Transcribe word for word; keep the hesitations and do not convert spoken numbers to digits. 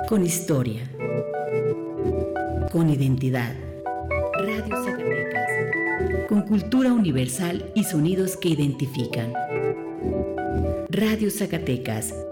con historia, con identidad. Radio Zacatecas, con cultura universal y sonidos que identifican. Radio Zacatecas,